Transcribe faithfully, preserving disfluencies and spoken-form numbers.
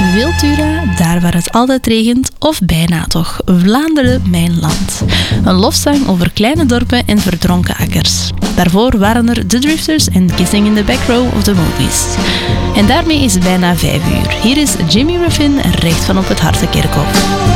Wiltura, daar waar het altijd regent, of bijna toch. Vlaanderen, mijn land. Een lofzang over kleine dorpen en verdronken akkers. Daarvoor waren er The Drifters en Kissing in the Back Row of the Movies. En daarmee is het bijna vijf uur. Hier is Jimmy Ruffin recht van op het Hartenkerkhof.